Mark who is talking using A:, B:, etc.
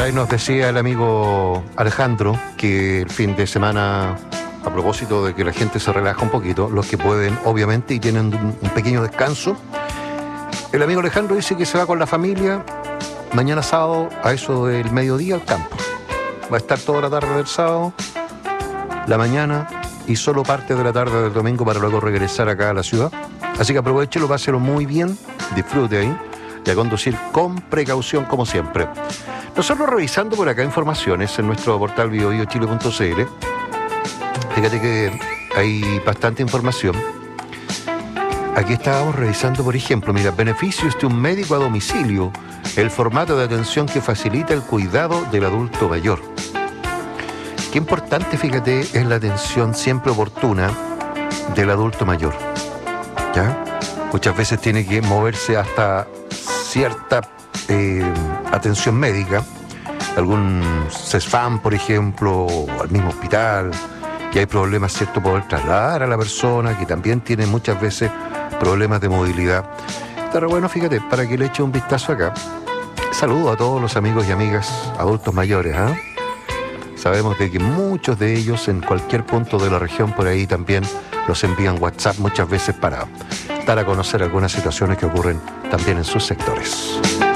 A: Por ahí nos decía el amigo Alejandro que el fin de semana, a propósito de que la gente se relaja un poquito, los que pueden, obviamente, y tienen un pequeño descanso, el amigo Alejandro dice que se va con la familia mañana sábado a eso del mediodía al campo. Va a estar toda la tarde del sábado, la mañana y solo parte de la tarde del domingo para luego regresar acá a la ciudad. Así que aprovechelo, páselo muy bien, disfrute ahí y a conducir con precaución como siempre. Nosotros revisando por acá informaciones en nuestro portal biobiochile.cl, fíjate que hay bastante información. Aquí estábamos revisando, por ejemplo, mira, beneficios de un médico a domicilio, el formato de atención que facilita el cuidado del adulto mayor. Qué importante, fíjate, es la atención siempre oportuna del adulto mayor, ¿ya? Muchas veces tiene que moverse hasta cierta atención médica, algún CESFAM, por ejemplo, o al mismo hospital, y hay problemas, ¿cierto?, poder trasladar a la persona, que también tiene muchas veces problemas de movilidad. Pero bueno, fíjate, para que le eche un vistazo acá, saludo a todos los amigos y amigas adultos mayores, ¿ah? Sabemos de que muchos de ellos en cualquier punto de la región por ahí también los envían WhatsApp muchas veces para dar a conocer algunas situaciones que ocurren también en sus sectores.